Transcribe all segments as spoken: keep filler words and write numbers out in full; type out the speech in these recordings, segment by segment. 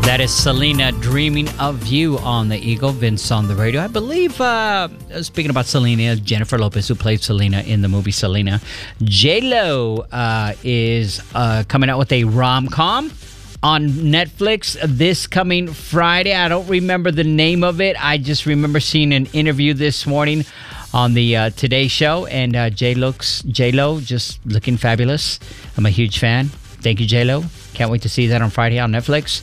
That is Selena, Dreaming of You on the Eagle. Vince on the radio. I believe, uh, speaking about Selena, Jennifer Lopez, who played Selena in the movie Selena, J-Lo uh, is uh, coming out with a rom-com on Netflix this coming Friday. I don't remember the name of it. I just remember seeing an interview this morning on the uh, Today Show, and uh, J looks J-Lo just looking fabulous. I'm a huge fan. Thank you, J-Lo. Can't wait to see that on Friday on Netflix.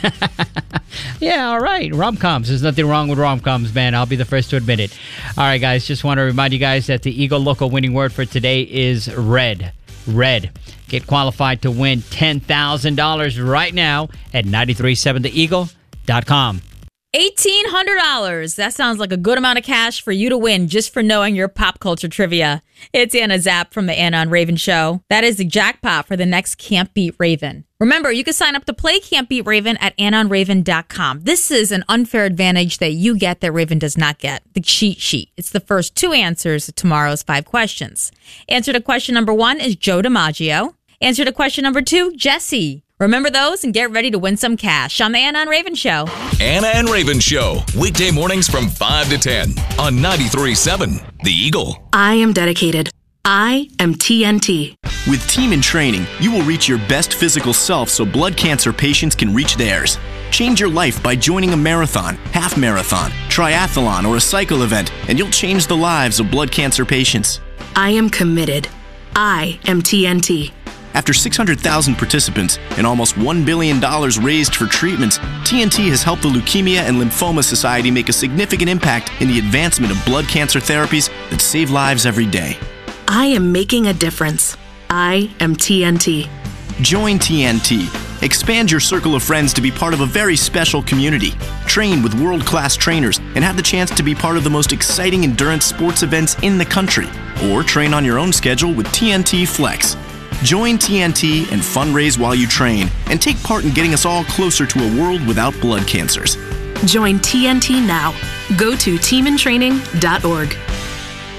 Yeah, all right. Rom-coms. There's nothing wrong with rom-coms, man. I'll be the first to admit it. All right, guys. Just want to remind you guys that the Eagle Local winning word for today is red. Red. Get qualified to win ten thousand dollars right now at nine three seven the eagle dot com. eighteen hundred dollars. That sounds like a good amount of cash for you to win just for knowing your pop culture trivia. It's Anna Zapp from the Anna and Raven Show. That is the jackpot for the next Can't Beat Raven. Remember, you can sign up to play Can't Beat Raven at anna and raven dot com. This is an unfair advantage that you get that Raven does not get. The cheat sheet. It's the first two answers to tomorrow's five questions. Answer to question number one is Joe DiMaggio. Answer to question number two, Jesse. Remember those and get ready to win some cash on the Anna and Raven Show. Anna and Raven Show, weekday mornings from five to ten on ninety-three point seven The Eagle. I am dedicated. I am T N T. With Team in Training, you will reach your best physical self so blood cancer patients can reach theirs. Change your life by joining a marathon, half marathon, triathlon, or a cycle event, and you'll change the lives of blood cancer patients. I am committed. I am T N T. After six hundred thousand participants and almost one billion dollars raised for treatments, T N T has helped the Leukemia and Lymphoma Society make a significant impact in the advancement of blood cancer therapies that save lives every day. I am making a difference. I am T N T. Join T N T. Expand your circle of friends to be part of a very special community. Train with world-class trainers and have the chance to be part of the most exciting endurance sports events in the country. Or train on your own schedule with T N T Flex. Join T N T and fundraise while you train, and take part in getting us all closer to a world without blood cancers. Join T N T now. Go to team in training dot org.